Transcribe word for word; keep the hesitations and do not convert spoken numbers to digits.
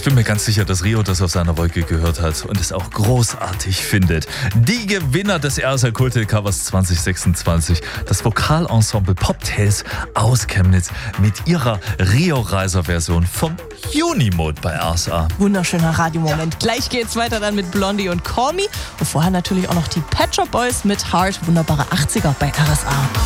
bin mir ganz sicher, dass Rio das auf seiner Wolke gehört hat und es auch großartig findet. Die Gewinner des R S A Kulthit-Covers zwanzig sechsundzwanzig, das Vokalensemble Poptails aus Chemnitz mit ihrer Rio-Reiser-Version vom Junimode bei R S A. Wunderschöner Radiomoment. Gleich geht's weiter dann mit Blondie und Call Me und vorher natürlich auch noch die Pet Shop Boys mit Heart. Wunderbare achtziger bei R S A.